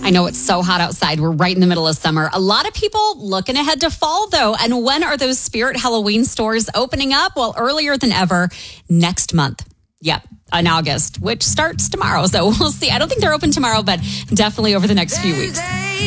I know it's so hot outside. We're right in the middle of summer. A lot of people looking ahead to fall, though. And when are those Spirit Halloween stores opening up? Well, earlier than ever, next month. Yep, in August, which starts tomorrow. So we'll see. I don't think they're open tomorrow, but definitely over the next few weeks.